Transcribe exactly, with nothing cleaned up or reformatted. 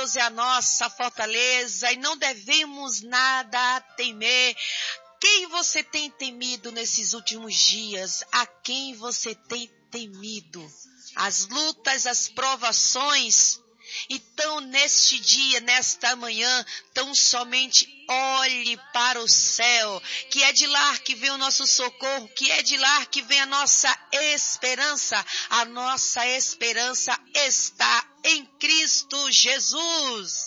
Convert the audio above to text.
Deus é a nossa fortaleza e não devemos nada temer. Quem você tem temido nesses últimos dias? A quem você tem temido? As lutas, as provações. Então, neste dia, nesta manhã, tão somente olhe para o céu, que é de lá que vem o nosso socorro, que é de lá que vem a nossa esperança. A nossa esperança está em Cristo Jesus.